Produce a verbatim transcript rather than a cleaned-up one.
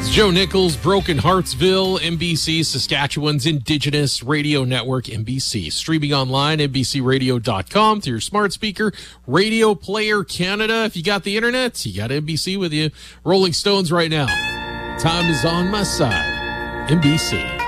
Joe Nichols, Broken Heartsville, N B C, Saskatchewan's Indigenous Radio Network, N B C. Streaming online, N B C radio dot com through your smart speaker, Radio Player Canada. If you got the internet, you got N B C with you. Rolling Stones right now. Time is on my side. N B C.